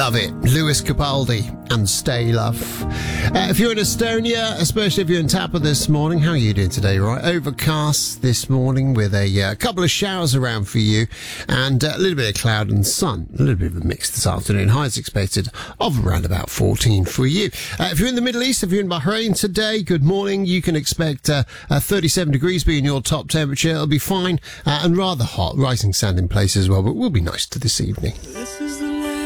Love it. Lewis Capaldi and Stay Love. If you're in Estonia, especially if you're in Tapa this morning, how are you doing today? Right, overcast this morning with a couple of showers around for you and a little bit of cloud and sun. A little bit of a mix this afternoon. Highs expected of around about 14 for you. If you're in the Middle East, if you're in Bahrain today, good morning. You can expect 37 degrees being your top temperature. It'll be fine and rather hot. Rising sand in places as well, but will be nice to this evening. This is